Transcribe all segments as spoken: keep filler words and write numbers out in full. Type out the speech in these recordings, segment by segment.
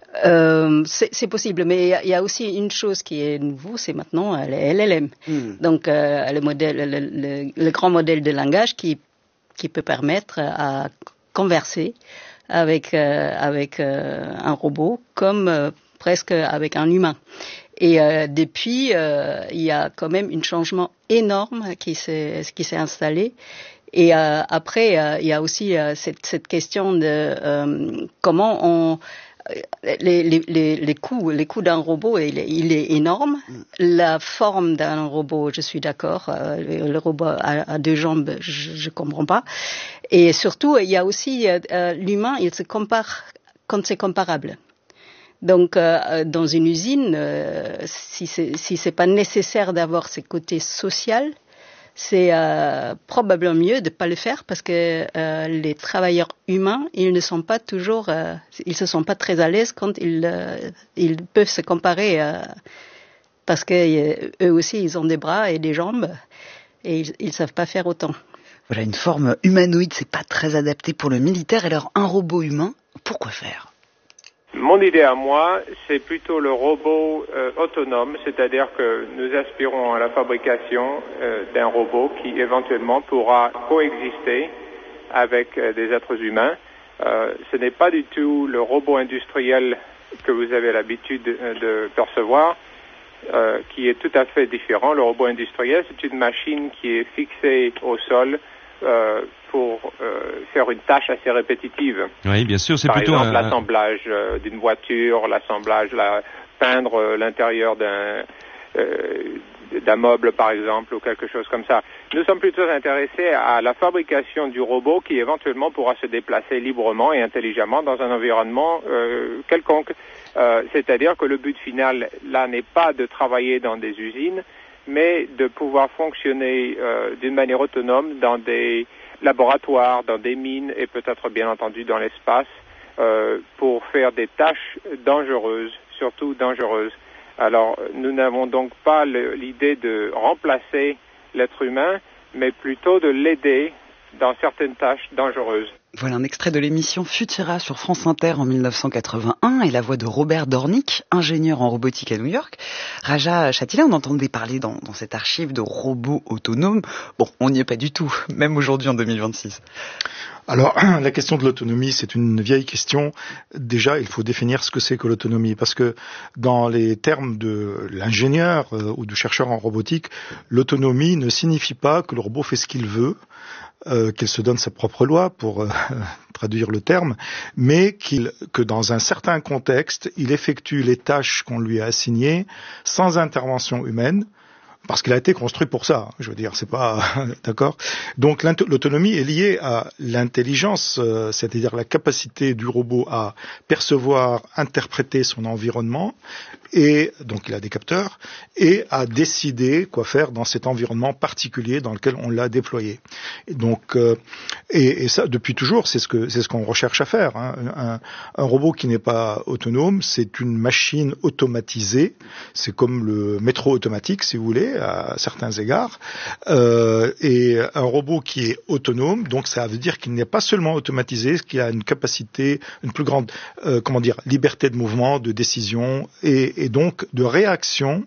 Euh, c'est, c'est possible, mais il y, y a aussi une chose qui est nouveau, c'est maintenant les L L M. Mm. Donc euh, le modèle, le, le, le grand modèle de langage qui qui peut permettre à converser avec euh, avec euh, un robot comme euh, presque avec un humain. Et euh, depuis, euh, il y a quand même un changement énorme qui s'est qui s'est installé. Et euh, après, euh, il y a aussi euh, cette, cette question de euh, comment on Les, les, les, les coûts, les coûts d'un robot, il est, il est énorme. Mm. La forme d'un robot, je suis d'accord. Euh, le, le robot à, à deux jambes, je, je comprends pas. Et surtout, il y a aussi euh, l'humain, il se compare quand c'est comparable. Donc, euh, dans une usine, euh, si c'est, si c'est pas nécessaire d'avoir ce côté social, c'est euh, probablement mieux de pas le faire parce que euh, les travailleurs humains, ils ne sont pas toujours, euh, ils se sont pas très à l'aise quand ils euh, ils peuvent se comparer euh, parce que euh, eux aussi ils ont des bras et des jambes et ils, ils savent pas faire autant. Voilà, une forme humanoïde, c'est pas très adapté pour le militaire. Alors un robot humain, pourquoi faire ? Mon idée à moi, c'est plutôt le robot euh, autonome, c'est-à-dire que nous aspirons à la fabrication euh, d'un robot qui éventuellement pourra coexister avec euh, des êtres humains. Euh, ce n'est pas du tout le robot industriel que vous avez l'habitude de, de percevoir, euh, qui est tout à fait différent. Le robot industriel, c'est une machine qui est fixée au sol euh, pour euh, faire une tâche assez répétitive. Oui, bien sûr, c'est Par plutôt exemple, un... l'assemblage euh, d'une voiture, l'assemblage, la, peindre euh, l'intérieur d'un, euh, d'un meuble, par exemple, ou quelque chose comme ça. Nous sommes plutôt intéressés à la fabrication du robot qui éventuellement pourra se déplacer librement et intelligemment dans un environnement euh, quelconque. Euh, c'est-à-dire que le but final, là, n'est pas de travailler dans des usines, mais de pouvoir fonctionner euh, d'une manière autonome dans des laboratoires, dans des mines et peut-être bien entendu dans l'espace euh, pour faire des tâches dangereuses, surtout dangereuses. Alors nous n'avons donc pas le, l'idée de remplacer l'être humain, mais plutôt de l'aider dans certaines tâches dangereuses. Voilà un extrait de l'émission Futura sur France Inter en dix-neuf cent quatre-vingt-un et la voix de Robert Dornick, ingénieur en robotique à New York. Raja Chatila, on entendait parler dans, dans cette archive de robots autonomes. Bon, on n'y est pas du tout, même aujourd'hui en deux mille vingt-six. Alors, la question de l'autonomie, c'est une vieille question. Déjà, il faut définir ce que c'est que l'autonomie, parce que dans les termes de l'ingénieur euh, ou du chercheur en robotique, l'autonomie ne signifie pas que le robot fait ce qu'il veut, euh, qu'il se donne sa propre loi, pour euh, traduire le terme, mais qu'il, que dans un certain contexte, il effectue les tâches qu'on lui a assignées sans intervention humaine, parce qu'il a été construit pour ça, je veux dire, c'est pas d'accord. Donc l'autonomie est liée à l'intelligence, euh, c'est-à-dire la capacité du robot à percevoir, interpréter son environnement, et donc il a des capteurs, et à décider quoi faire dans cet environnement particulier dans lequel on l'a déployé. Et donc euh, et, et ça depuis toujours, c'est ce que c'est ce qu'on recherche à faire. Hein. Un, un robot qui n'est pas autonome, c'est une machine automatisée. C'est comme le métro automatique, si vous voulez, à certains égards. Euh, et un robot qui est autonome, donc ça veut dire qu'il n'est pas seulement automatisé, qu'il a une capacité, une plus grande, euh, comment dire, liberté de mouvement, de décision et, et donc de réaction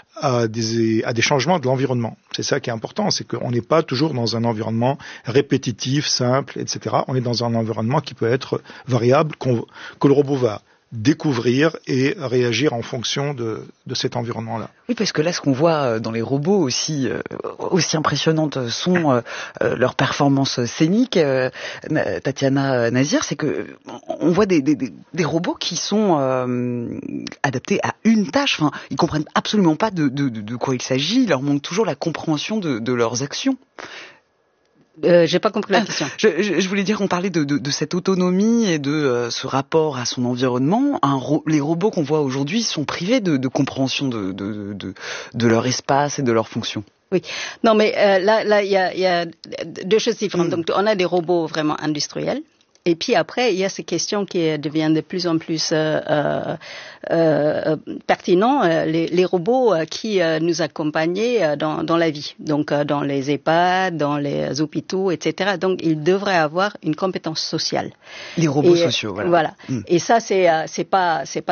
à des, à des changements de l'environnement. C'est ça qui est important, c'est qu'on n'est pas toujours dans un environnement répétitif, simple, et cetera. On est dans un environnement qui peut être variable, qu'on, que le robot va découvrir et réagir en fonction de, de cet environnement-là. Oui, parce que là, ce qu'on voit dans les robots aussi, euh, aussi impressionnantes sont euh, euh, leurs performances scéniques, euh, Tatiana Nazir, c'est que on voit des, des, des robots qui sont euh, adaptés à une tâche. Enfin, ils comprennent absolument pas de, de, de quoi il s'agit. Il leur manque toujours la compréhension de, de leurs actions. Euh, j'ai pas compris la ah, question. Je, je, je voulais dire qu'on parlait de, de, de cette autonomie et de euh, ce rapport à son environnement. Un ro- les robots qu'on voit aujourd'hui sont privés de, de compréhension de, de, de, de leur espace et de leurs fonctions. Oui. Non, mais euh, là, là, il y a, y a deux choses différentes. Mm. Donc, on a des robots vraiment industriels. Et puis après, il y a ces questions qui deviennent de plus en plus euh, euh, euh, pertinentes, les, les robots qui euh, nous accompagnaient dans, dans la vie, donc euh, dans les EHPAD, dans les hôpitaux, et cetera. Donc, ils devraient avoir une compétence sociale. Les robots Et, sociaux, voilà. Voilà. Mm. Et ça, c'est c'est pas c'est pas